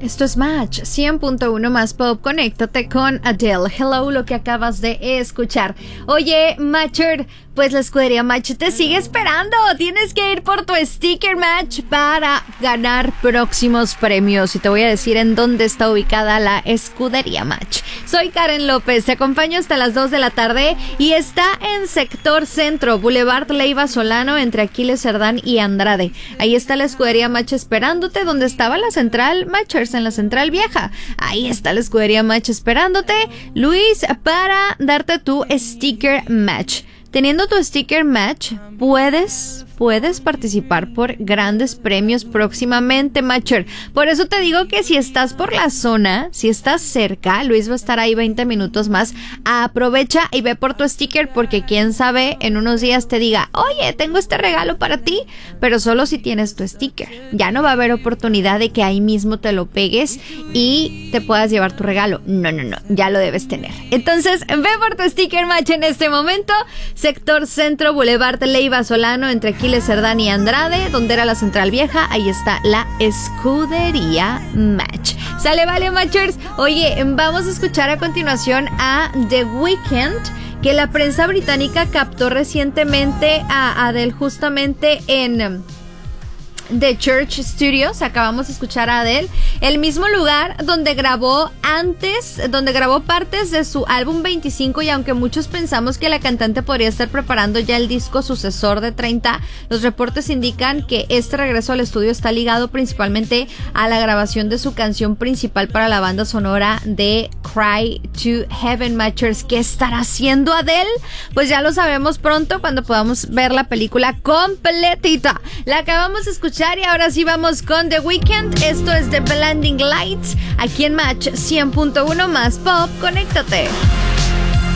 Esto es Match 100.1 más Pop. Conéctate con Adele. Hello, lo que acabas de escuchar. Oye, Matcher, pues la escudería Match te sigue esperando. Tienes que ir por tu sticker Match para ganar próximos premios. Y te voy a decir en dónde está ubicada la escudería Match. Soy Karen López, te acompaño hasta las 2 de la tarde y está en Sector Centro, Boulevard Leiva Solano, entre Aquiles Cerdán y Andrade. Ahí está la escudería Match esperándote, donde estaba la central Matchers, en la central vieja. Ahí está la escudería Match esperándote, Luis, para darte tu sticker Match. Teniendo tu sticker Match, puedes participar por grandes premios próximamente, Matcher. Por eso te digo que si estás por la zona, si estás cerca, Luis va a estar ahí 20 minutos más. Aprovecha y ve por tu sticker, porque quién sabe, en unos días te diga, oye, tengo este regalo para ti, pero solo si tienes tu sticker. Ya no va a haber oportunidad de que ahí mismo te lo pegues y te puedas llevar tu regalo. No, ya lo debes tener. Entonces, ve por tu sticker Match en este momento. Sector Centro, Boulevard Leiva Solano, entre Aquiles Cerdán y Andrade, donde era la central vieja. Ahí está la escudería Match. Sale, vale, Matchers. Oye, vamos a escuchar a continuación a The Weeknd, que la prensa británica captó recientemente a Adele justamente en The Church Studios. Acabamos de escuchar a Adele, el mismo lugar donde grabó partes de su álbum 25, y aunque muchos pensamos que la cantante podría estar preparando ya el disco sucesor de 30, los reportes indican que este regreso al estudio está ligado principalmente a la grabación de su canción principal para la banda sonora de Cry to Heaven. Matchers, ¿qué estará haciendo Adele? Pues ya lo sabemos pronto cuando podamos ver la película completita. La acabamos de escuchar y ahora sí vamos con The Weeknd. Esto es The Blinding Lights, aquí en Match 100.1 más Pop. Conéctate.